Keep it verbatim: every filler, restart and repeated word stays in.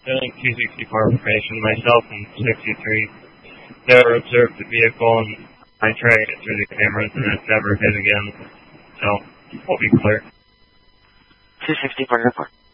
Sterling two sixty-four information. Myself and sixty-three never observed the vehicle, and I tracked it through the cameras, and it's never hit again. So, we'll be clear. two sixty-four report.